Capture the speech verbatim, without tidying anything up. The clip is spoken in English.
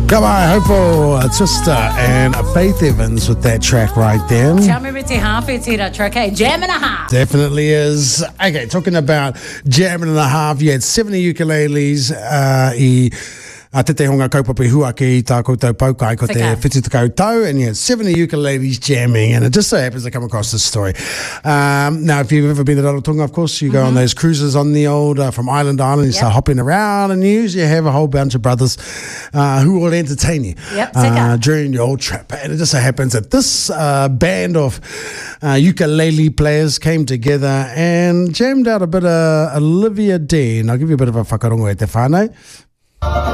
Come on, Hopo Twister and Faith Evans with that track right there. Tell me it's half it's a track, hey, jam and a half. Definitely is. Okay, talking about jamming and a half, you had seventy ukuleles uh, i a te te honga kaupapa hua ke i tā koutou paukai ko te whiti takau tau, and you had seventy ukuleles jamming, and it just so happens to come across this story. Um, now, if you've ever been to Rarotonga, of course, you go mm-hmm. on those cruises on the old, uh, from island to island, you yep. start hopping around, and you usually have a whole bunch of brothers uh, who will entertain you yep, uh, during your old trip. And it just so happens that this uh, band of uh, ukulele players came together and jammed out a bit of Olivia Dean. I'll give you a bit of a whakarongo e te whānau.